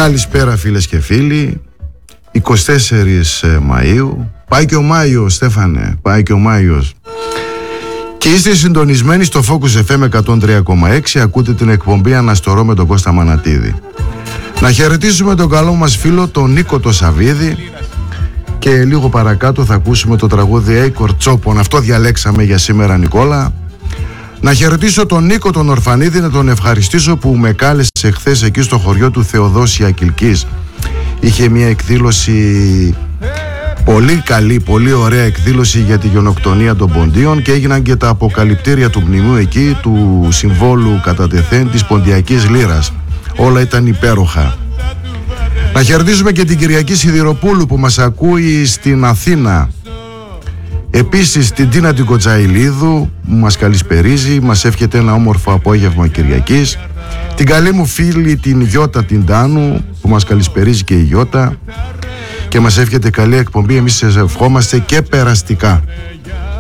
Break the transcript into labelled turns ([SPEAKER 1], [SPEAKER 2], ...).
[SPEAKER 1] Καλησπέρα φίλες και φίλοι. 24 Μαΐου. Πάει και ο Μάιος, Στέφανε. Πάει και ο Μάιος. Και είστε συντονισμένοι στο Focus FM 103,6. Ακούτε την εκπομπή Αναστορώ με τον Κώστα Μανατίδη. Να χαιρετήσουμε τον καλό μας φίλο τον Νίκο το Σαββίδη. Και λίγο παρακάτω θα ακούσουμε το τραγούδι Έικορ Τσόπον. Αυτό διαλέξαμε για σήμερα, Νικόλα. Να χαιρετήσω τον Νίκο τον Ορφανίδη, να τον ευχαριστήσω που με κάλεσε χθες εκεί στο χωριό του Θεοδόσια Κιλκής. Είχε μια εκδήλωση πολύ καλή, πολύ ωραία εκδήλωση για τη γενοκτονία των Ποντίων και έγιναν και τα αποκαλυπτήρια του μνημείου εκεί, του συμβόλου κατά τεθέν της Ποντιακής Λύρας. Όλα ήταν υπέροχα. Να χαιρετήσουμε και την Κυριακή Σιδηροπούλου που μας ακούει στην Αθήνα. Επίσης την Τίνα την Κοτζαηλίδου που μας καλησπερίζει, μας εύχεται ένα όμορφο απόγευμα Κυριακής. Την καλή μου φίλη την Γιώτα την Τάνου που μας καλησπερίζει και η Γιώτα και μας εύχεται καλή εκπομπή. Εμείς σας ευχόμαστε και περαστικά.